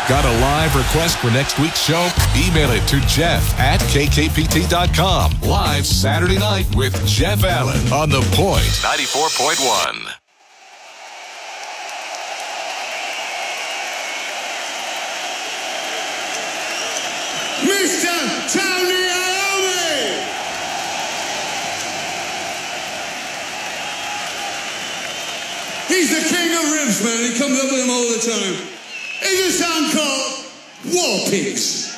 Got a live request for next week's show? Email it to jeff@kkpt.com. Live Saturday night with Jeff Allen on The Point 94.1. Mr. Tony Iommi! He's the king of riffs, man. He comes up with them all the time. Here's a song called War Pigs.